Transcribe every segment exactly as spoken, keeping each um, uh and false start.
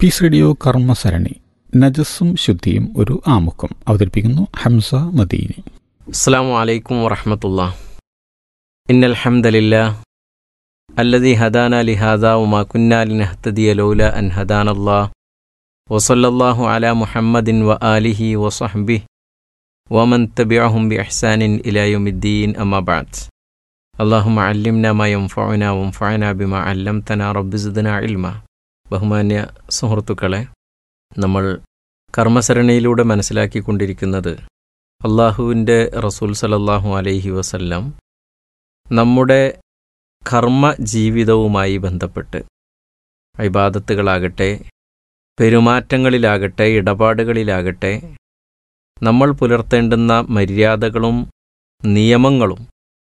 Piece radio കർമ്മസരണി നജസ്സും ശുദ്ധിയും ഒരു ആമുഖം അവതരിപ്പിക്കുന്നു ഹംസ മദീനി. അസ്സലാമു അലൈക്കും വറഹ്മത്തുള്ളാഹി. ഇന്നൽ ഹംദലില്ലാഹ് അല്ലദീ ഹദാനാ ലിഹാദാ വമാ കുന്നാ ലിനഹ്തദിയ ലൗലാ അൻ ഹദാനല്ലാഹ് വസല്ലല്ലാഹു അലാ മുഹമ്മദിൻ വആലിഹി വസഹ്ബിഹി വമൻ തബിഅഹും ബിഇഹ്സാനിൻ ഇലാ യൗമിദ്ദീൻ. അമ്മാ ബഅദ്. അല്ലാഹുമ്മ അല്ലിംനാ മാ യൻഫഉനാ വൻഫഅനാ ബിമാ അല്ലംതനാ റബ്ബി സിദ്നാ ഇൽമാ. ബഹുമാന്യ സുഹൃത്തുക്കളെ, നമ്മൾ കർമ്മസരണിയിലൂടെ മനസ്സിലാക്കിക്കൊണ്ടിരിക്കുന്നത് അള്ളാഹുവിൻ്റെ റസൂൽ സല്ലല്ലാഹു അലൈഹി വസല്ലം നമ്മുടെ കർമ്മ ജീവിതവുമായി ബന്ധപ്പെട്ട് ഇബാദത്തുകളാകട്ടെ, പെരുമാറ്റങ്ങളിലാകട്ടെ, ഇടപാടുകളിലാകട്ടെ നമ്മൾ പുലർത്തേണ്ടുന്ന മര്യാദകളും നിയമങ്ങളും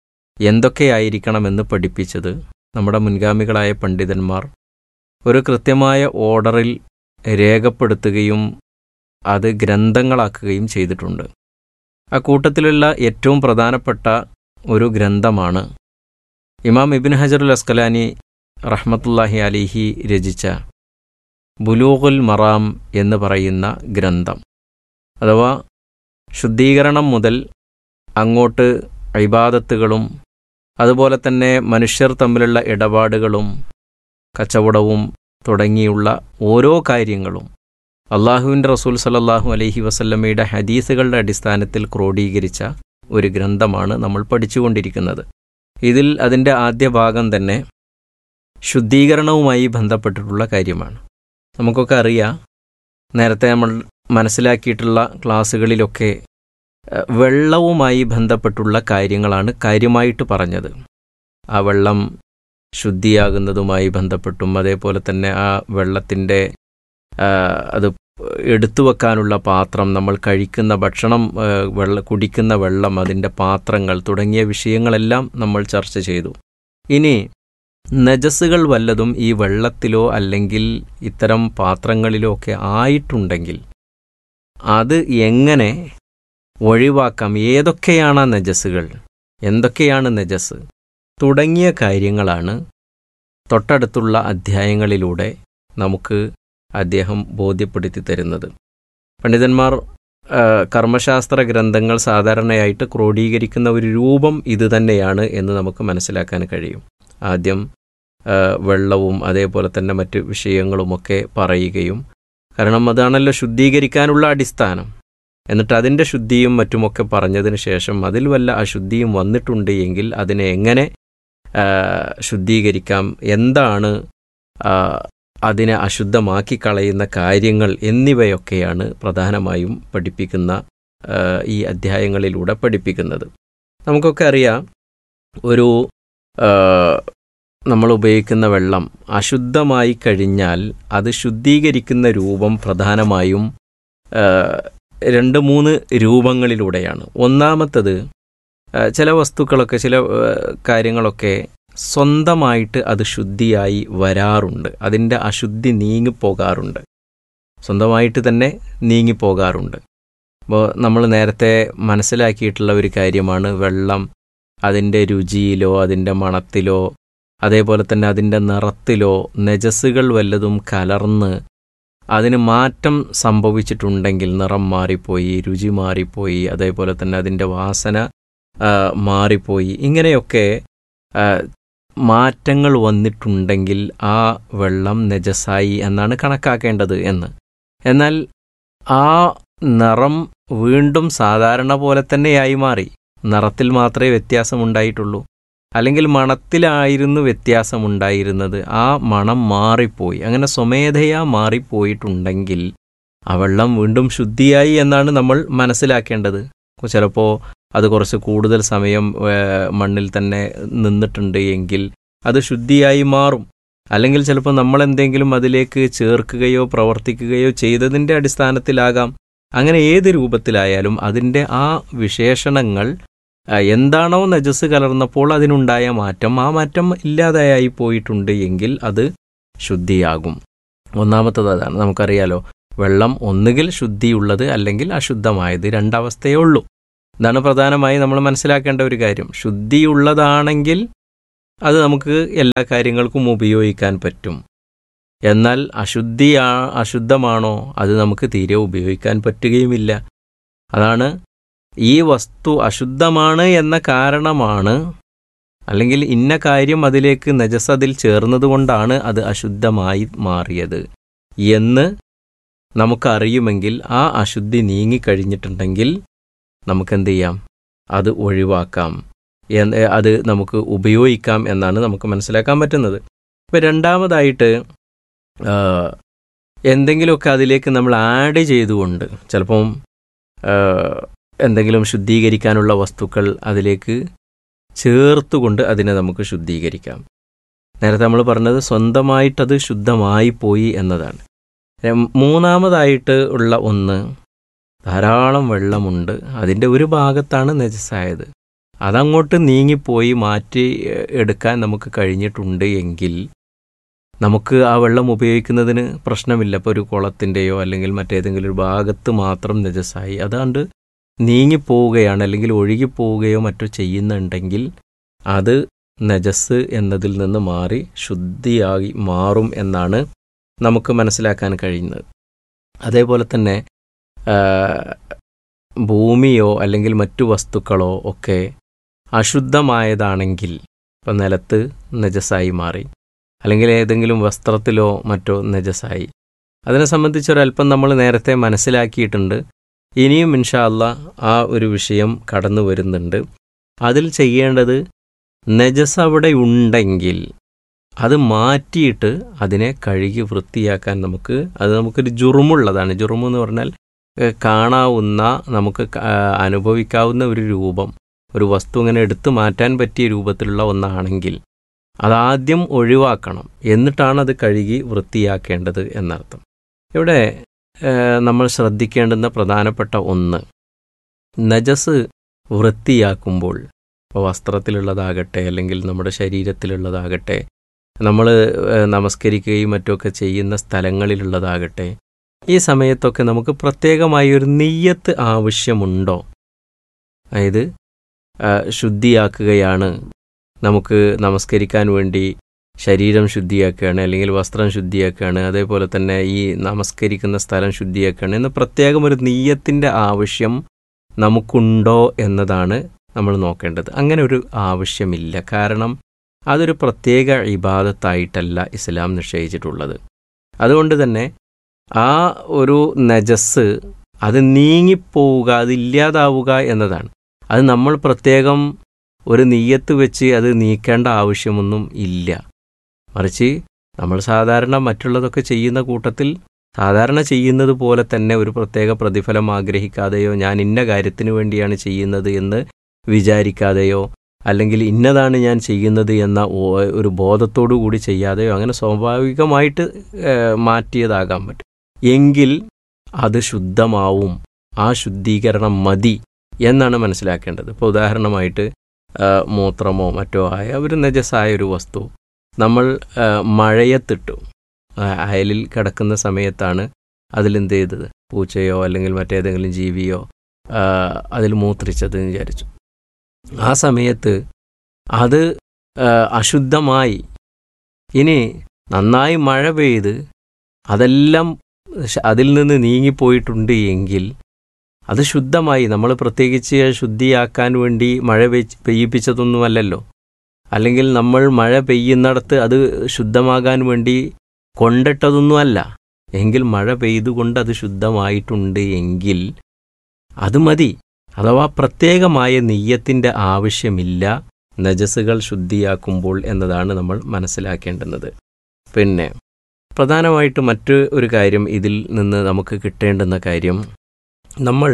എന്തൊക്കെയായിരിക്കണമെന്ന് പഠിപ്പിച്ചത് നമ്മുടെ മുൻഗാമികളായ പണ്ഡിതന്മാർ ഒരു കൃത്യമായ ഓർഡറിൽ രേഖപ്പെടുത്തുകയും അത് ഗ്രന്ഥങ്ങളാക്കുകയും ചെയ്തിട്ടുണ്ട്. ആ കൂട്ടത്തിലുള്ള ഏറ്റവും പ്രധാനപ്പെട്ട ഒരു ഗ്രന്ഥമാണ് ഇമാം ഇബ്നു ഹജറുൽ അസ്കലാനി റഹ്മത്തുള്ളാഹി അലൈഹി രചിച്ച ബുലൂഗുൽ മറാം എന്ന് പറയുന്ന ഗ്രന്ഥം. അഥവാ ശുദ്ധീകരണം മുതൽ അങ്ങോട്ട് ഇബാദത്തുകളും അതുപോലെ തന്നെ മനുഷ്യർ തമ്മിലുള്ള ഇടപാടുകളും കച്ചവടവും തുടങ്ങിയുള്ള ഓരോ കാര്യങ്ങളും അള്ളാഹുവിൻ്റെ റസൂൽ സല്ലല്ലാഹു അലൈഹി വസല്ലമയുടെ ഹദീസുകളുടെ അടിസ്ഥാനത്തിൽ ക്രോഡീകരിച്ച ഒരു ഗ്രന്ഥമാണ് നമ്മൾ പഠിച്ചുകൊണ്ടിരിക്കുന്നത്. ഇതിൽ അതിൻ്റെ ആദ്യ ഭാഗം തന്നെ ശുദ്ധീകരണവുമായി ബന്ധപ്പെട്ടിട്ടുള്ള കാര്യമാണ്. നമുക്കൊക്കെ അറിയാം, നേരത്തെ നമ്മൾ മനസ്സിലാക്കിയിട്ടുള്ള ക്ലാസ്സുകളിലൊക്കെ വെള്ളവുമായി ബന്ധപ്പെട്ടുള്ള കാര്യങ്ങളാണ് കാര്യമായിട്ട് പറഞ്ഞത്. ആ വെള്ളം ശുദ്ധിയാകുന്നതുമായി ബന്ധപ്പെട്ടും അതേപോലെ തന്നെ ആ വെള്ളത്തിൻ്റെ അത് എടുത്തു വെക്കാനുള്ള പാത്രം, നമ്മൾ കഴിക്കുന്ന ഭക്ഷണം, വെള്ള കുടിക്കുന്ന വെള്ളം, അതിൻ്റെ പാത്രങ്ങൾ തുടങ്ങിയ വിഷയങ്ങളെല്ലാം നമ്മൾ ചർച്ച ചെയ്തു. ഇനി നജസ്സുകൾ വല്ലതും ഈ വെള്ളത്തിലോ അല്ലെങ്കിൽ ഇത്തരം പാത്രങ്ങളിലോ ഒക്കെ ആയിട്ടുണ്ടെങ്കിൽ അത് എങ്ങനെ ഒഴിവാക്കാം, ഏതൊക്കെയാണ് നജസ്സുകൾ, എന്തൊക്കെയാണ് നജസ് തുടങ്ങിയ കാര്യങ്ങളാണ് തൊട്ടടുത്തുള്ള അധ്യായങ്ങളിലൂടെ നമുക്ക് അദ്ദേഹം ബോധ്യപ്പെടുത്തി തരുന്നത്. പണ്ഡിതന്മാർ കർമ്മശാസ്ത്ര ഗ്രന്ഥങ്ങൾ സാധാരണയായിട്ട് ക്രോഡീകരിക്കുന്ന ഒരു രൂപം ഇത് തന്നെയാണ് എന്ന് നമുക്ക് മനസ്സിലാക്കാൻ കഴിയും. ആദ്യം വെള്ളവും അതേപോലെ തന്നെ മറ്റ് വിഷയങ്ങളുമൊക്കെ പറയുകയും, കാരണം അതാണല്ലോ ശുദ്ധീകരിക്കാനുള്ള അടിസ്ഥാനം. എന്നിട്ട് അതിൻ്റെ ശുദ്ധിയും മറ്റുമൊക്കെ പറഞ്ഞതിന് ശേഷം അതിൽ വല്ല അശുദ്ധിയും വന്നിട്ടുണ്ട് എങ്കിൽ അതിനെ എങ്ങനെ ശുദ്ധീകരിക്കാം, എന്താണ് അതിനെ അശുദ്ധമാക്കി കളയുന്ന കാര്യങ്ങൾ എന്നിവയൊക്കെയാണ് പ്രധാനമായും പഠിപ്പിക്കുന്ന ഈ അധ്യായങ്ങളിലൂടെ പഠിപ്പിക്കുന്നത്. നമുക്കൊക്കെ അറിയാം, ഒരു നമ്മൾ ഉപയോഗിക്കുന്ന വെള്ളം അശുദ്ധമായി കഴിഞ്ഞാൽ അത് ശുദ്ധീകരിക്കുന്ന രൂപം പ്രധാനമായും രണ്ട് മൂന്ന് രൂപങ്ങളിലൂടെയാണ്. ഒന്നാമത്തത്, ചില വസ്തുക്കളൊക്കെ ചില കാര്യങ്ങളൊക്കെ സ്വന്തമായിട്ട് അത് ശുദ്ധിയായി വരാറുണ്ട്, അതിൻ്റെ അശുദ്ധി നീങ്ങിപ്പോകാറുണ്ട്, സ്വന്തമായിട്ട് തന്നെ നീങ്ങിപ്പോകാറുണ്ട്. അപ്പോൾ നമ്മൾ നേരത്തെ മനസ്സിലാക്കിയിട്ടുള്ള ഒരു കാര്യമാണ് വെള്ളം അതിൻ്റെ രുചിയിലോ അതിൻ്റെ മണത്തിലോ അതേപോലെ തന്നെ അതിൻ്റെ നിറത്തിലോ നജസ്സുകൾ വല്ലതും കലർന്ന് അതിന് മാറ്റം സംഭവിച്ചിട്ടുണ്ടെങ്കിൽ, നിറം മാറിപ്പോയി, രുചി മാറിപ്പോയി, അതേപോലെ തന്നെ അതിൻ്റെ വാസന മാറിപ്പോയി, ഇങ്ങനെയൊക്കെ മാറ്റങ്ങൾ വന്നിട്ടുണ്ടെങ്കിൽ ആ വെള്ളം നജസായി എന്നാണ് കണക്കാക്കേണ്ടത് എന്ന്. എന്നാൽ ആ നിറം വീണ്ടും സാധാരണ പോലെ തന്നെയായി മാറി, നിറത്തിൽ മാത്രമേ വ്യത്യാസമുണ്ടായിട്ടുള്ളൂ, അല്ലെങ്കിൽ മണത്തിലായിരുന്നു വ്യത്യാസമുണ്ടായിരുന്നത്, ആ മണം മാറിപ്പോയി, അങ്ങനെ സ്വമേധയാ മാറിപ്പോയിട്ടുണ്ടെങ്കിൽ ആ വെള്ളം വീണ്ടും ശുദ്ധിയായി എന്നാണ് നമ്മൾ മനസ്സിലാക്കേണ്ടത്. ചിലപ്പോൾ അത് കുറച്ച് കൂടുതൽ സമയം മണ്ണിൽ തന്നെ നിന്നിട്ടുണ്ട് എങ്കിൽ അത് ശുദ്ധിയായി മാറും. അല്ലെങ്കിൽ ചിലപ്പോൾ നമ്മളെന്തെങ്കിലും അതിലേക്ക് ചേർക്കുകയോ പ്രവർത്തിക്കുകയോ ചെയ്തതിൻ്റെ അടിസ്ഥാനത്തിലാകാം. അങ്ങനെ ഏത് രൂപത്തിലായാലും അതിൻ്റെ ആ വിശേഷണങ്ങൾ എന്താണോ നജസ് കലർന്നപ്പോൾ അതിനുണ്ടായ മാറ്റം, ആ മാറ്റം ഇല്ലാതെയായി പോയിട്ടുണ്ട് എങ്കിൽ അത് ശുദ്ധിയാകും. ഒന്നാമത്തത് അതാണ്. നമുക്കറിയാലോ, വെള്ളം ഒന്നുകിൽ ശുദ്ധിയുള്ളത് അല്ലെങ്കിൽ അശുദ്ധമായത്, രണ്ടവസ്ഥയേ ഉള്ളൂ. ഇതാണ് പ്രധാനമായി നമ്മൾ മനസ്സിലാക്കേണ്ട ഒരു കാര്യം. ശുദ്ധിയുള്ളതാണെങ്കിൽ അത് നമുക്ക് എല്ലാ കാര്യങ്ങൾക്കും ഉപയോഗിക്കാൻ പറ്റും. എന്നാൽ അശുദ്ധിയാ അശുദ്ധമാണോ അത് നമുക്ക് തീരെ ഉപയോഗിക്കാൻ പറ്റുകയുമില്ല. അതാണ് ഈ വസ്തു അശുദ്ധമാണ് എന്ന കാരണമാണ്, അല്ലെങ്കിൽ ഇന്ന കാര്യം അതിലേക്ക് നജസ് അതിൽ ചേർന്നതുകൊണ്ടാണ് അത് അശുദ്ധമായി മാറിയത് എന്ന് നമുക്കറിയുമെങ്കിൽ ആ അശുദ്ധി നീങ്ങിക്കഴിഞ്ഞിട്ടുണ്ടെങ്കിൽ നമുക്കെന്ത് ചെയ്യാം, അത് ഒഴിവാക്കാം, അത് നമുക്ക് ഉപയോഗിക്കാം എന്നാണ് നമുക്ക് മനസ്സിലാക്കാൻ പറ്റുന്നത്. ഇപ്പം രണ്ടാമതായിട്ട് എന്തെങ്കിലുമൊക്കെ അതിലേക്ക് നമ്മൾ ആഡ് ചെയ്തുകൊണ്ട്, ചിലപ്പം എന്തെങ്കിലും ശുദ്ധീകരിക്കാനുള്ള വസ്തുക്കൾ അതിലേക്ക് ചേർത്തുകൊണ്ട് അതിനെ നമുക്ക് ശുദ്ധീകരിക്കാം. നേരത്തെ നമ്മൾ പറഞ്ഞത് സ്വന്തമായിട്ടത് ശുദ്ധമായി പോയി എന്നതാണ്. മൂന്നാമതായിട്ട് ഉള്ള ഒന്ന്, ധാരാളം വെള്ളമുണ്ട്, അതിൻ്റെ ഒരു ഭാഗത്താണ് നജസായത്, അതങ്ങോട്ട് നീങ്ങിപ്പോയി മാറ്റി എടുക്കാൻ നമുക്ക് കഴിഞ്ഞിട്ടുണ്ട് എങ്കിൽ നമുക്ക് ആ വെള്ളം ഉപയോഗിക്കുന്നതിന് പ്രശ്നമില്ല. ഇപ്പോൾ ഒരു കുളത്തിൻ്റെയോ അല്ലെങ്കിൽ മറ്റേതെങ്കിലും ഒരു ഭാഗത്ത് മാത്രം നജസായി അതാണ്ട് നീങ്ങിപ്പോവുകയാണ് അല്ലെങ്കിൽ ഒഴുകിപ്പോവുകയോ മറ്റോ ചെയ്യുന്നുണ്ടെങ്കിൽ അത് നജസ് എന്നതിൽ നിന്ന് മാറി ശുദ്ധിയായി മാറും എന്നാണ് നമുക്ക് മനസ്സിലാക്കാൻ കഴിയുന്നത്. അതേപോലെ തന്നെ ഭൂമിയോ അല്ലെങ്കിൽ മറ്റു വസ്തുക്കളോ ഒക്കെ അശുദ്ധമായതാണെങ്കിൽ, ഇപ്പം നിലത്ത് നജസായി മാറി, അല്ലെങ്കിൽ ഏതെങ്കിലും വസ്ത്രത്തിലോ മറ്റോ നജസായി, അതിനെ സംബന്ധിച്ചൊരല്പം നമ്മൾ നേരത്തെ മനസ്സിലാക്കിയിട്ടുണ്ട്. ഇനിയും ഇൻഷാ അല്ലാഹ് ആ ഒരു വിഷയം കടന്നു വരുന്നുണ്ട്. അതിൽ ചെയ്യേണ്ടത് നജസ് അവിടെ ഉണ്ടെങ്കിൽ അത് മാറ്റിയിട്ട് അതിനെ കഴുകി വൃത്തിയാക്കാൻ നമുക്ക്, അത് നമുക്കൊരു ജുറുമുള്ളതാണ്. ജുറുമെന്ന് പറഞ്ഞാൽ കാണാവുന്ന, നമുക്ക് അനുഭവിക്കാവുന്ന ഒരു രൂപം, ഒരു വസ്തു ഇങ്ങനെ എടുത്തു മാറ്റാൻ പറ്റിയ രൂപത്തിലുള്ള ഒന്നാണെങ്കിൽ അതാദ്യം ഒഴിവാക്കണം, എന്നിട്ടാണ് അത് കഴുകി വൃത്തിയാക്കേണ്ടത് എന്നർത്ഥം. ഇവിടെ നമ്മൾ ശ്രദ്ധിക്കേണ്ടുന്ന പ്രധാനപ്പെട്ട ഒന്ന്, നജസ് വൃത്തിയാക്കുമ്പോൾ, ഇപ്പോൾ വസ്ത്രത്തിലുള്ളതാകട്ടെ അല്ലെങ്കിൽ നമ്മുടെ ശരീരത്തിലുള്ളതാകട്ടെ, നമ്മൾ നമസ്കരിക്കുകയും മറ്റുമൊക്കെ ചെയ്യുന്ന സ്ഥലങ്ങളിലുള്ളതാകട്ടെ, ഈ സമയത്തൊക്കെ നമുക്ക് പ്രത്യേകമായി ഒരു നിയ്യത്ത് ആവശ്യമുണ്ടോ? അതായത് ശുദ്ധിയാക്കുകയാണ്, നമുക്ക് നമസ്കരിക്കാൻ വേണ്ടി ശരീരം ശുദ്ധിയാക്കുകയാണ് അല്ലെങ്കിൽ വസ്ത്രം ശുദ്ധിയാക്കുകയാണ്, അതേപോലെ തന്നെ ഈ നമസ്കരിക്കുന്ന സ്ഥലം ശുദ്ധിയാക്കുകയാണ് എന്ന് പ്രത്യേകം ഒരു നിയ്യത്തിൻ്റെ ആവശ്യം നമുക്കുണ്ടോ എന്നതാണ് നമ്മൾ നോക്കേണ്ടത്. അങ്ങനെ ഒരു ആവശ്യമില്ല. കാരണം അതൊരു പ്രത്യേക ഇബാദത്തായിട്ടല്ല ഇസ്ലാം നിശ്ചയിച്ചിട്ടുള്ളത്. അതുകൊണ്ട് തന്നെ ആ ഒരു നജസ് അത് നീങ്ങിപ്പോവുക, അതില്ലാതാവുക എന്നതാണ്. അത് നമ്മൾ പ്രത്യേകം ഒരു നിയ്യത്ത് വെച്ച് അത് നീക്കേണ്ട ആവശ്യമൊന്നും ഇല്ല. മറിച്ച് നമ്മൾ സാധാരണ മറ്റുള്ളതൊക്കെ ചെയ്യുന്ന കൂട്ടത്തിൽ സാധാരണ ചെയ്യുന്നത് പോലെ തന്നെ ഒരു പ്രത്യേക പ്രതിഫലം ആഗ്രഹിക്കാതെയോ ഞാൻ ഇന്ന കാര്യത്തിന് വേണ്ടിയാണ് ചെയ്യുന്നത് എന്ന് വിചാരിക്കാതെയോ അല്ലെങ്കിൽ ഇന്നതാണ് ഞാൻ ചെയ്യുന്നത് എന്ന ഒരു ബോധത്തോടു കൂടി ചെയ്യാതെയോ അങ്ങനെ സ്വാഭാവികമായിട്ട് മാറ്റിയതാകാൻ പറ്റും എങ്കിൽ അത് ശുദ്ധമാവും. ആ ശുദ്ധീകരണം മതി എന്നാണ് മനസ്സിലാക്കേണ്ടത്. ഇപ്പോൾ ഉദാഹരണമായിട്ട് മൂത്രമോ മറ്റോ ആയ ഒരു നജസായ ഒരു വസ്തു നമ്മൾ മഴയത്തിട്ടു, അയലിൽ കിടക്കുന്ന സമയത്താണ് അതിലെന്ത് ചെയ്തത്, പൂച്ചയോ അല്ലെങ്കിൽ മറ്റേതെങ്കിലും ജീവിയോ അതിൽ മൂത്രിച്ചത് എന്ന് വിചാരിച്ചു. ആ സമയത്ത് അത് അശുദ്ധമായി. ഇനി നന്നായി മഴ പെയ്ത് അതെല്ലാം അതിൽ നിന്ന് നീങ്ങിപ്പോയിട്ടുണ്ട് എങ്കിൽ അത് ശുദ്ധമായി. നമ്മൾ പ്രത്യേകിച്ച് ശുദ്ധിയാക്കാൻ വേണ്ടി മഴ പെയ്യിപ്പിച്ചതൊന്നുമല്ലല്ലോ, അല്ലെങ്കിൽ നമ്മൾ മഴ പെയ്യുന്നിടത്ത് അത് ശുദ്ധമാകാൻ വേണ്ടി കൊണ്ടിട്ടതൊന്നുമല്ല. എങ്കിൽ മഴ പെയ്തുകൊണ്ട് അത് ശുദ്ധമായിട്ടുണ്ട് എങ്കിൽ അത് മതി. അഥവാ പ്രത്യേകമായ നിയ്യത്തിൻ്റെ ആവശ്യമില്ല നജസുകൾ ശുദ്ധിയാക്കുമ്പോൾ എന്നതാണ് നമ്മൾ മനസ്സിലാക്കേണ്ടുന്നത്. പിന്നെ പ്രധാനമായിട്ട് മറ്റ് ഒരു കാര്യം ഇതിൽ നിന്ന് നമുക്ക് കിട്ടേണ്ടുന്ന കാര്യം, നമ്മൾ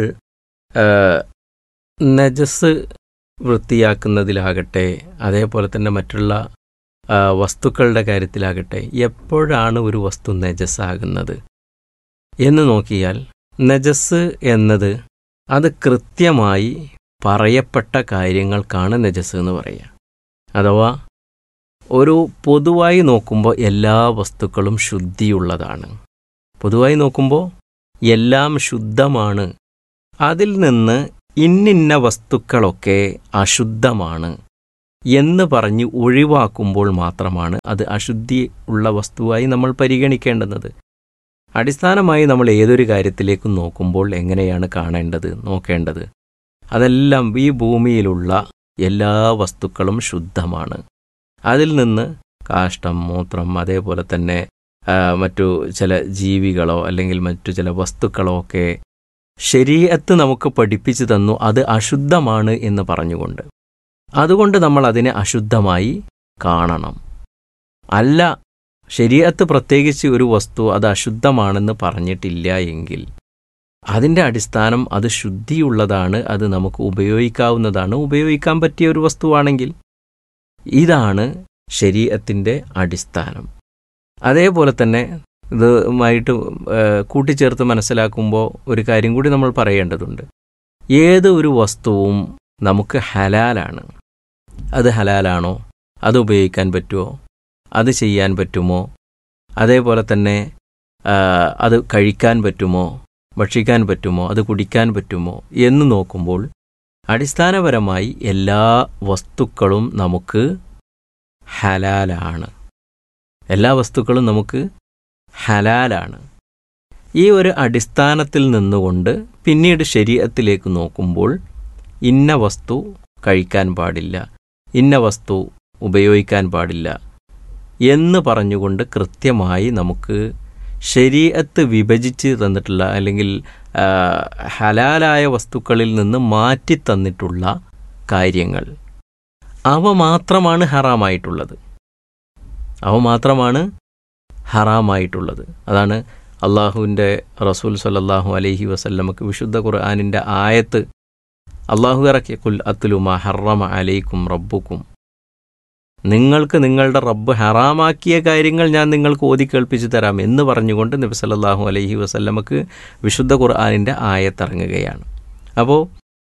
നജസ് വൃത്തിയാക്കുന്നതിലാകട്ടെ അതേപോലെ തന്നെ മറ്റുള്ള വസ്തുക്കളുടെ കാര്യത്തിലാകട്ടെ എപ്പോഴാണ് ഒരു വസ്തു നജസ്സാകുന്നത് എന്ന് നോക്കിയാൽ, നജസ് എന്നത് അത് കൃത്യമായി പറയപ്പെട്ട കാര്യങ്ങൾക്കാണ് നജസ് എന്ന് പറയുക. അഥവാ ഒരു പൊതുവായി നോക്കുമ്പോൾ എല്ലാ വസ്തുക്കളും ശുദ്ധിയുള്ളതാണ്. പൊതുവായി നോക്കുമ്പോൾ എല്ലാം ശുദ്ധമാണ്. അതിൽ നിന്ന് ഇന്നിന്ന വസ്തുക്കളൊക്കെ അശുദ്ധമാണ് എന്ന് പറഞ്ഞ് ഒഴിവാക്കുമ്പോൾ മാത്രമാണ് അത് അശുദ്ധി ഉള്ള വസ്തുവായി നമ്മൾ പരിഗണിക്കേണ്ടുന്നത്. അടിസ്ഥാനമായി നമ്മൾ ഏതൊരു കാര്യത്തിലേക്കും നോക്കുമ്പോൾ എങ്ങനെയാണ് കാണേണ്ടത്, നോക്കേണ്ടത്? അതെല്ലാം ഈ ഭൂമിയിലുള്ള എല്ലാ വസ്തുക്കളും ശുദ്ധമാണ്. അതിൽ നിന്ന് കാഷ്ടം, മൂത്രം, അതേപോലെ തന്നെ മറ്റു ചില ജീവികളോ അല്ലെങ്കിൽ മറ്റു ചില വസ്തുക്കളോ ഒക്കെ ശരീഅത്ത് നമുക്ക് പഠിപ്പിച്ചു തന്നു അത് അശുദ്ധമാണ് എന്ന് പറഞ്ഞുകൊണ്ട്. അതുകൊണ്ട് നമ്മൾ അതിനെ അശുദ്ധമായി കാണണം. അല്ല, ശരീഅത്ത് പ്രത്യേകിച്ച് ഒരു വസ്തു അത് അശുദ്ധമാണെന്ന് പറഞ്ഞിട്ടില്ല എങ്കിൽ അതിൻ്റെ അടിസ്ഥാനം അത് ശുദ്ധിയുള്ളതാണ്, അത് നമുക്ക് ഉപയോഗിക്കാവുന്നതാണ്, ഉപയോഗിക്കാൻ പറ്റിയ ഒരു വസ്തുവാണെങ്കിൽ. ഇതാണ് ശരീഅത്തിൻ്റെ അടിസ്ഥാനം. അതേപോലെ തന്നെ ഇതുമായിട്ട് കൂട്ടിച്ചേർത്ത് മനസ്സിലാക്കുമ്പോൾ ഒരു കാര്യം കൂടി നമ്മൾ പറയേണ്ടതുണ്ട്. ഏത് ഒരു വസ്തുവും നമുക്ക് ഹലാലാണ്. അത് ഹലാലാണോ, അത് ഉപയോഗിക്കാൻ പറ്റുമോ, അത് ചെയ്യാൻ പറ്റുമോ, അതേപോലെ തന്നെ അത് കഴിക്കാൻ പറ്റുമോ, ഭക്ഷിക്കാൻ പറ്റുമോ, അത് കുടിക്കാൻ പറ്റുമോ എന്ന് നോക്കുമ്പോൾ അടിസ്ഥാനപരമായി എല്ലാ വസ്തുക്കളും നമുക്ക് ഹലാലാണ്. എല്ലാ വസ്തുക്കളും നമുക്ക് ഹലാലാണ്. ഈ ഒരു അടിസ്ഥാനത്തിൽ നിന്നുകൊണ്ട് പിന്നീട് ശരീഅത്തിലേക്ക് നോക്കുമ്പോൾ ഇന്ന വസ്തു കഴിക്കാൻ പാടില്ല, ഇന്ന വസ്തു ഉപയോഗിക്കാൻ പാടില്ല എന്ന് പറഞ്ഞുകൊണ്ട് കൃത്യമായി നമുക്ക് ശരീഅത്ത് വിഭജിച്ച് തന്നിട്ടുള്ള അല്ലെങ്കിൽ ഹലാലായ വസ്തുക്കളിൽ നിന്ന് മാറ്റി തന്നിട്ടുള്ള കാര്യങ്ങൾ അവ മാത്രമാണ് ഹറാമായിട്ടുള്ളത്. അവ മാത്രമാണ് ഹറാമായിട്ടുള്ളത്. അതാണ് അള്ളാഹുവിൻ്റെ റസൂൽ സ്വല്ലല്ലാഹു അലൈഹി വസല്ലമക്ക് വിശുദ്ധ ഖുർആനിൻ്റെ ആയത്ത് അള്ളാഹു ഇറക്കി, ഖുൽ അത്ലു മാ ഹറമ അലൈക്കും റബ്ബുക്കും, നിങ്ങൾക്ക് നിങ്ങളുടെ റബ്ബ് ഹറാമാക്കിയ കാര്യങ്ങൾ ഞാൻ നിങ്ങൾക്ക് ഓതി കേൾപ്പിച്ചു തരാം എന്ന് പറഞ്ഞുകൊണ്ട് നബി സല്ലല്ലാഹു അലൈഹി വസല്ലമക്ക് വിശുദ്ധ ഖുർആനിൻ്റെ ആയത്തിറങ്ങുകയാണ്. അപ്പോൾ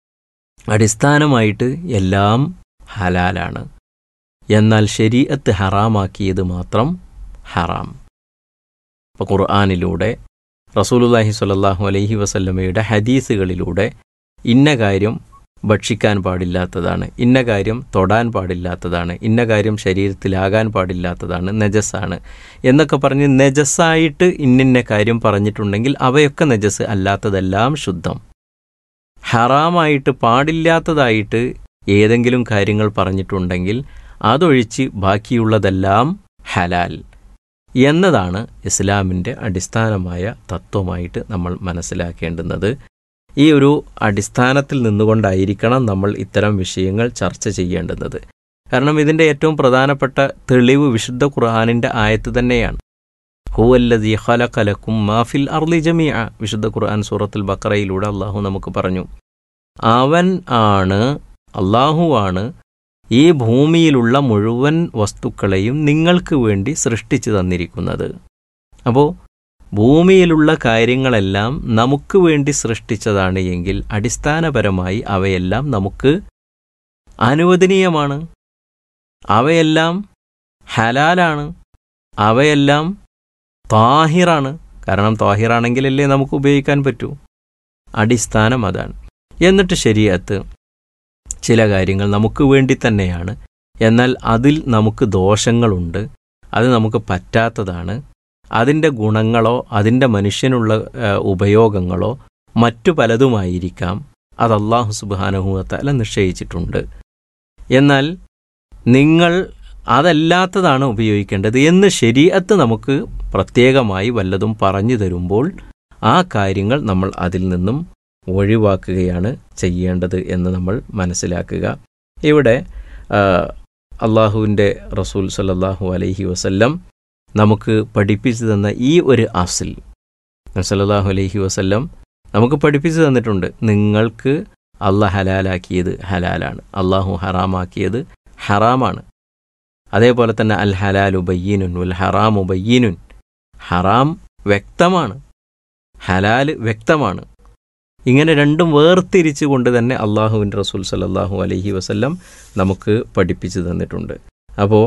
അടിസ്ഥാനമായിട്ട് എല്ലാം ഹലാലാണ്. എന്നാൽ ശരീഅത്ത് ഹറാമാക്കിയത് മാത്രം ഹറാം. അപ്പോൾ ഖുർആനിലൂടെ റസൂലുള്ളാഹി സ്വല്ലല്ലാഹു അലൈഹി വസല്ലമയുടെ ഹദീസുകളിലൂടെ ഇന്ന കാര്യം ഭക്ഷിക്കാൻ പാടില്ലാത്തതാണ്, ഇന്ന കാര്യം തൊടാൻ പാടില്ലാത്തതാണ്, ഇന്ന കാര്യം ശരീരത്തിലാകാൻ പാടില്ലാത്തതാണ്, നജസ്സാണ് എന്നൊക്കെ പറഞ്ഞ് നജസ്സായിട്ട് ഇന്നിന്ന കാര്യം പറഞ്ഞിട്ടുണ്ടെങ്കിൽ അവയൊക്കെ നജസ്, അല്ലാത്തതെല്ലാം ശുദ്ധം. ഹറാമായിട്ട് പാടില്ലാത്തതായിട്ട് ഏതെങ്കിലും കാര്യങ്ങൾ പറഞ്ഞിട്ടുണ്ടെങ്കിൽ അതൊഴിച്ച് ബാക്കിയുള്ളതെല്ലാം ഹലാൽ എന്നതാണ് ഇസ്ലാമിൻ്റെ അടിസ്ഥാനമായ തത്വമായിട്ട് നമ്മൾ മനസ്സിലാക്കേണ്ടുന്നത്. ഈ ഒരു അടിസ്ഥാനത്തിൽ നിന്നുകൊണ്ടായിരിക്കണം നമ്മൾ ഇത്തരം വിഷയങ്ങൾ ചർച്ച ചെയ്യേണ്ടുന്നത്. കാരണം ഇതിൻ്റെ ഏറ്റവും പ്രധാനപ്പെട്ട തെളിവ് വിശുദ്ധ ഖുർആനിൻ്റെ ആയത്ത് തന്നെയാണ്. ഹുവല്ലദീ ഖലഖ ലക്കും മാ ഫിൽ അർളി ജമീഅ, വിശുദ്ധ ഖുർആൻ സൂറത്തുൽ ബഖറയിലൂടെ അള്ളാഹു നമുക്ക് പറഞ്ഞു, അവൻ ആണ്, അള്ളാഹുവാണ് ഈ ഭൂമിയിലുള്ള മുഴുവൻ വസ്തുക്കളെയും നിങ്ങൾക്ക് വേണ്ടി സൃഷ്ടിച്ചു തന്നിരിക്കുന്നത്. അപ്പോൾ ഭൂമിയിലുള്ള കാര്യങ്ങളെല്ലാം നമുക്ക് വേണ്ടി സൃഷ്ടിച്ചതാണ് എങ്കിൽ അടിസ്ഥാനപരമായി അവയെല്ലാം നമുക്ക് അനുവദനീയമാണ്, അവയെല്ലാം ഹലാലാണ്, അവയെല്ലാം താഹിറാണ്. കാരണം താഹിറാണെങ്കിലല്ലേ നമുക്ക് ഉപയോഗിക്കാൻ പറ്റൂ. അടിസ്ഥാനം അതാണ്. എന്നിട്ട് ശരീഅത്ത് ചില കാര്യങ്ങൾ നമുക്ക് വേണ്ടി തന്നെയാണ്, എന്നാൽ അതിൽ നമുക്ക് ദോഷങ്ങളുണ്ട്, അത് നമുക്ക് പറ്റാത്തതാണ്, അതിൻ്റെ ഗുണങ്ങളോ അതിൻ്റെ മനുഷ്യനുള്ള ഉപയോഗങ്ങളോ മറ്റു പലതുമായിരിക്കാം, അത് അല്ലാഹു സുബ്ഹാനഹു വ തആല നിശ്ചയിച്ചിട്ടുണ്ട്. എന്നാൽ നിങ്ങൾ അതല്ലാത്തതാണ് ഉപയോഗിക്കേണ്ടത് എന്ന് ശരീഅത്ത് നമുക്ക് പ്രത്യേകമായി വല്ലതും പറഞ്ഞു തരുമ്പോൾ ആ കാര്യങ്ങൾ നമ്മൾ അതിൽ നിന്നും ഒഴിവാക്കുകയാണ് ചെയ്യേണ്ടത് എന്ന് നമ്മൾ മനസ്സിലാക്കുക. ഇവിടെ അള്ളാഹുവിൻ്റെ റസൂൽ സല്ലല്ലാഹു അലൈഹി വസല്ലം നമുക്ക് പഠിപ്പിച്ചു തന്ന ഈ ഒരു അസ്ൽ, സല്ലല്ലാഹു അലൈഹി വസല്ലം നമുക്ക് പഠിപ്പിച്ചു തന്നിട്ടുണ്ട്. നിങ്ങൾക്ക് അള്ളാഹ് ഹലാലാക്കിയത് ഹലാലാണ്, അള്ളാഹു ഹറാമാക്കിയത് ഹറാമാണ്. അതേപോലെ തന്നെ അൽ ഹലാലു ബയ്യിനുൻ വൽ ഹറാമു ബയ്യിനുൻ, ഹറാം വ്യക്തമാണ്, ഹലാൽ വ്യക്തമാണ്. ഇങ്ങനെ രണ്ടും വേർതിരിച്ചു കൊണ്ട് തന്നെ അള്ളാഹുവിൻ്റെ റസൂൽ സല്ലല്ലാഹു അലൈഹി വസല്ലം നമുക്ക് പഠിപ്പിച്ചു തന്നിട്ടുണ്ട്. അപ്പോൾ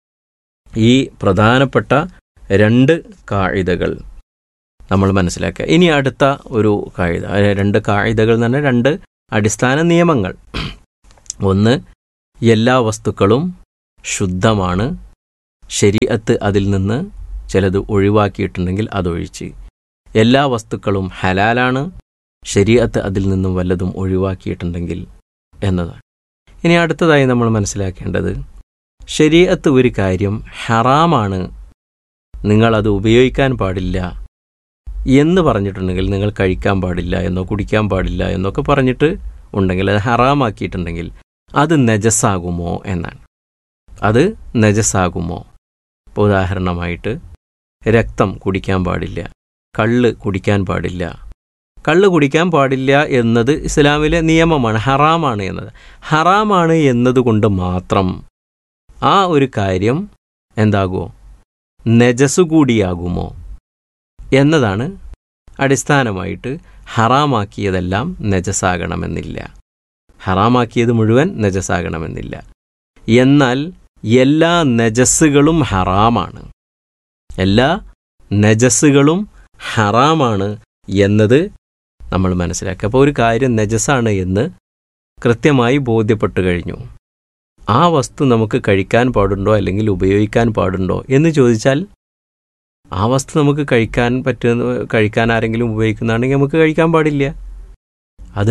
ഈ പ്രധാനപ്പെട്ട രണ്ട് കായിദകൾ നമ്മൾ മനസ്സിലാക്കുക. ഇനി അടുത്ത ഒരു കായിദ, രണ്ട് കായിദകൾ എന്ന് പറഞ്ഞാൽ രണ്ട് അടിസ്ഥാന നിയമങ്ങൾ. ഒന്ന്, എല്ലാ വസ്തുക്കളും ശുദ്ധമാണ്, ശരീഅത്ത് അതിൽ നിന്ന് ചിലത് ഒഴിവാക്കിയിട്ടുണ്ടെങ്കിൽ അതൊഴിച്ച്. എല്ലാ വസ്തുക്കളും ഹലാലാണ്, ശരീഅത്ത് അതിൽ നിന്നും വല്ലതും ഒഴിവാക്കിയിട്ടുണ്ടെങ്കിൽ എന്നതാണ്. ഇനി അടുത്തതായി നമ്മൾ മനസ്സിലാക്കേണ്ടത്, ശരീഅത്ത് ഒരു കാര്യം ഹറാമാണ്, നിങ്ങളത് ഉപയോഗിക്കാൻ പാടില്ല എന്ന് പറഞ്ഞിട്ടുണ്ടെങ്കിൽ, നിങ്ങൾ കഴിക്കാൻ പാടില്ല എന്നോ കുടിക്കാൻ പാടില്ല എന്നൊക്കെ പറഞ്ഞിട്ട് ഉണ്ടെങ്കിൽ, അത് ഹറാമാക്കിയിട്ടുണ്ടെങ്കിൽ അത് നജസാകുമോ എന്നാണ്. അത് നജസാകുമോ? ഇപ്പോൾ ഉദാഹരണമായിട്ട് രക്തം കുടിക്കാൻ പാടില്ല, കള്ള് കുടിക്കാൻ പാടില്ല. കള്ള് കുടിക്കാൻ പാടില്ല എന്നത് ഇസ്ലാമിലെ നിയമമാണ്, ഹറാമാണ് എന്നത്. ഹറാമാണ് എന്നതുകൊണ്ട് മാത്രം ആ ഒരു കാര്യം എന്താകുമോ? നജസ് കൂടിയാകുമോ എന്നതാണ് അടിസ്ഥാനമായിട്ട്. ഹറാമാക്കിയതെല്ലാം നജസാകണമെന്നില്ല, ഹറാമാക്കിയത് മുഴുവൻ നജസാകണമെന്നില്ല. എന്നാൽ എല്ലാ നജസ്സുകളും ഹറാമാണ്, എല്ലാ നജസ്സുകളും ഹറാമാണ് എന്നത് നമ്മൾ മനസ്സിലാക്കുക. അപ്പോൾ ഒരു കാര്യം നജസാണ് എന്ന് കൃത്യമായി ബോധ്യപ്പെട്ടു കഴിഞ്ഞു. ആ വസ്തു നമുക്ക് കഴിക്കാൻ പാടുണ്ടോ അല്ലെങ്കിൽ ഉപയോഗിക്കാൻ പാടുണ്ടോ എന്ന് ചോദിച്ചാൽ, ആ വസ്തു നമുക്ക് കഴിക്കാൻ പറ്റുന്ന കഴിക്കാൻ ആരെങ്കിലും ഉപയോഗിക്കുന്നതാണെങ്കിൽ നമുക്ക് കഴിക്കാൻ പാടില്ല. അത്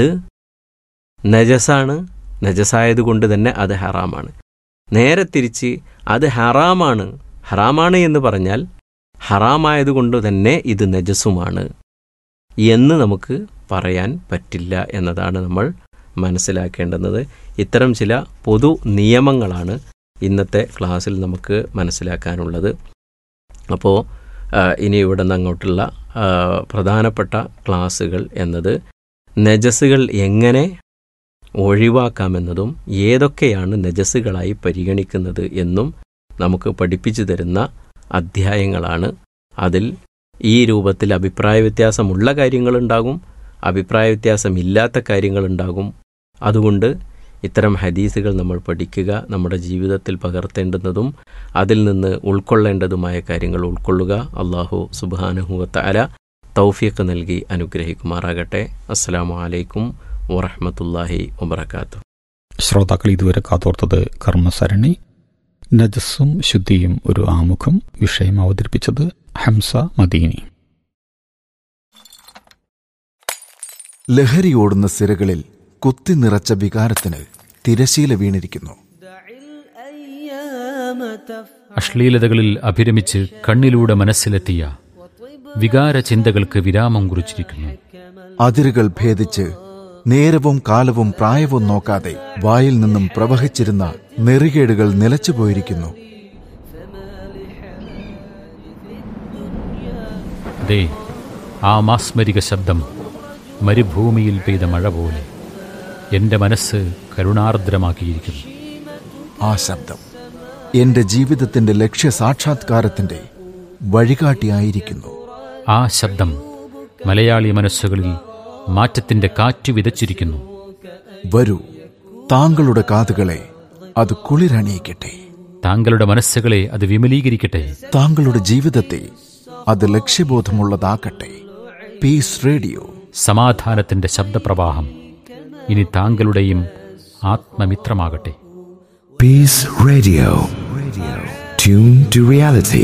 നജസാണ്, നജസായതുകൊണ്ട് തന്നെ അത് ഹറാമാണ്. നേരെ തിരിച്ച് അത് ഹറാമാണ്, ഹറാമാണ് എന്ന് പറഞ്ഞാൽ ഹറാമായതുകൊണ്ട് തന്നെ ഇത് നജസുമാണ് എന്ന് നമുക്ക് പറയാൻ പറ്റില്ല എന്നതാണ് നമ്മൾ മനസ്സിലാക്കേണ്ടുന്നത്. ഇത്തരം ചില പൊതു നിയമങ്ങളാണ് ഇന്നത്തെ ക്ലാസ്സിൽ നമുക്ക് മനസ്സിലാക്കാനുള്ളത്. അപ്പോൾ ഇനി ഇവിടെ നിന്ന് അങ്ങോട്ടുള്ള പ്രധാനപ്പെട്ട ക്ലാസ്സുകൾ എന്നത് നജസുകൾ എങ്ങനെ ഒഴിവാക്കാമെന്നതും ഏതൊക്കെയാണ് നജസുകളായി പരിഗണിക്കുന്നത് എന്നും നമുക്ക് പഠിപ്പിച്ചു തരുന്ന അധ്യായങ്ങളാണ്. അതിൽ ഈ രൂപത്തിൽ അഭിപ്രായ വ്യത്യാസമുള്ള കാര്യങ്ങളുണ്ടാകും, അഭിപ്രായ വ്യത്യാസമില്ലാത്ത കാര്യങ്ങളുണ്ടാകും. അതുകൊണ്ട് ഇത്തരം ഹദീസുകൾ നമ്മൾ പഠിക്കുക, നമ്മുടെ ജീവിതത്തിൽ പകർത്തേണ്ടുന്നതും അതിൽ നിന്ന് ഉൾക്കൊള്ളേണ്ടതുമായ കാര്യങ്ങൾ ഉൾക്കൊള്ളുക. അല്ലാഹു സുബ്ഹാനഹു വ തആല തൗഫീഖ് നൽകി അനുഗ്രഹിക്കുമാറാകട്ടെ. അസ്സലാമു അലൈക്കും വറഹ്മത്തുള്ളാഹി വബറകാതുഹു. ശ്രോതാക്കൾ ഇതുവരെ കാതോർത്തത് കർമ്മസരണി നജസ്സും ശുദ്ധിയും ഒരു ആമുഖം. വിഷയം അവതരിപ്പിച്ചത് ഹംസ മദീനി. ലഹരിയോടുന്ന സിരകളിൽ കുത്തി നിറച്ച വികാരത്തിന് തിരശീല വീണിരിക്കുന്നു. അശ്ലീലതകളിൽ അഭിരമിച്ച് കണ്ണിലൂടെ മനസ്സിലെത്തിയ വികാര ചിന്തകൾക്ക് വിരാമം കുറിച്ചിരിക്കുന്നു. അതിരുകൾ ഭേദിച്ച് നേരവും കാലവും പ്രായവും നോക്കാതെ വായിൽ നിന്നും പ്രവഹിച്ചിരുന്ന നെറികേടുകൾ നിലച്ചുപോയിരിക്കുന്നു. ദേ, ആ മാസ്മരിക ശബ്ദം മരുഭൂമിയിൽ പെയ്ത മഴ പോലെ എന്റെ മനസ്സ് കരുണാർദ്രമാക്കിയിരിക്കുന്നു. ആ ശബ്ദം എന്റെ ജീവിതത്തിന്റെ ലക്ഷ്യ സാക്ഷാത്കാരത്തിന്റെ വഴികാട്ടിയായിരിക്കുന്നു. ആ ശബ്ദം മലയാളി മനസ്സുകളിൽ മാറ്റത്തിന്റെ കാറ്റ് വിതച്ചിരിക്കുന്നു. വരൂ, താങ്കളുടെ കാതുകളെ അത് കുളിരണിയിക്കട്ടെ, താങ്കളുടെ മനസ്സുകളെ അത് വിമലീകരിക്കട്ടെ, താങ്കളുടെ ജീവിതത്തെ അത് ലക്ഷ്യബോധമുള്ളതാക്കട്ടെ. പീസ് റേഡിയോ, സമാധാനത്തിന്റെ ശബ്ദപ്രവാഹം ഇനി താങ്കളുടെയും ആത്മമിത്രമാകട്ടെ. Peace Radio. Tune to reality.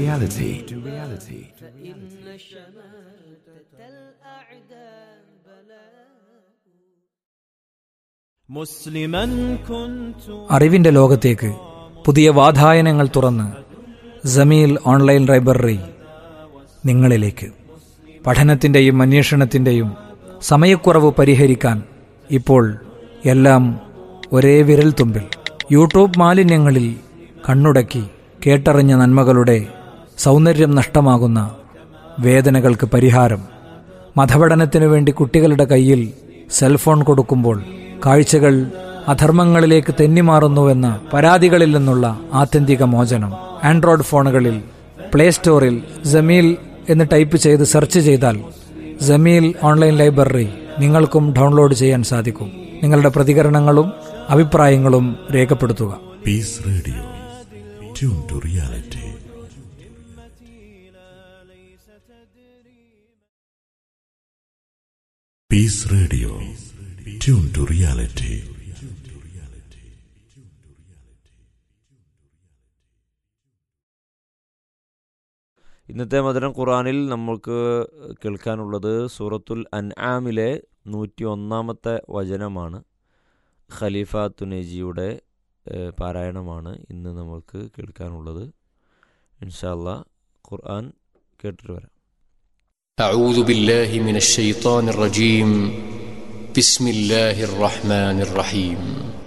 അറിവിന്റെ ലോകത്തേക്ക് പുതിയ വാതായനങ്ങൾ തുറന്ന് ജമീൽ ഓൺലൈൻ ലൈബ്രറി നിങ്ങളിലേക്ക്. പഠനത്തിൻ്റെയും അന്വേഷണത്തിൻ്റെയും സമയക്കുറവ് പരിഹരിക്കാൻ ഇപ്പോൾ എല്ലാം ഒരേ വിരൽ തുമ്പിൽ. യൂട്യൂബ് മാലിന്യങ്ങളിൽ കണ്ണുടക്കി കേട്ടറിഞ്ഞ നന്മകളുടെ സൗന്ദര്യം നഷ്ടമാകുന്ന വേദനകൾക്ക് പരിഹാരം. മതപഠനത്തിനു വേണ്ടി കുട്ടികളുടെ കയ്യിൽ സെൽഫോൺ കൊടുക്കുമ്പോൾ കാഴ്ചകൾ അധർമ്മങ്ങളിലേക്ക് തെന്നിമാറുന്നുവെന്ന പരാതികളിൽ നിന്നുള്ള ആത്യന്തിക മോചനം. ആൻഡ്രോയിഡ് ഫോണുകളിൽ പ്ലേ സ്റ്റോറിൽ ജമീൽ എന്ന് ടൈപ്പ് ചെയ്ത് സെർച്ച് ചെയ്താൽ ജമീൽ ഓൺലൈൻ ലൈബ്രറി നിങ്ങൾക്കും ഡൗൺലോഡ് ചെയ്യാൻ സാധിക്കും. നിങ്ങളുടെ പ്രതികരണങ്ങളും അഭിപ്രായങ്ങളും രേഖപ്പെടുത്തുക. Piece radio, tune to reality. Piece radio, tune to reality. ഇന്നത്തെ മധുരം ഖുർആനിൽ നമുക്ക് കേൾക്കാനുള്ളത് സൂറത്തുൽ അൻആമിലെ നൂറ്റി ഒന്നാമത്തെ വചനമാണ്. ഖലീഫ തുനേജിയുടെ പാരായണമാണ് ഇന്ന് നമുക്ക് കേൾക്കാനുള്ളത്. ഇൻഷാ അല്ലാഹ് ഖുർആൻ കേട്ടിട്ട് വരാം. أعوذ بالله من الشيطان الرجيم بسم الله الرحمن الرحيم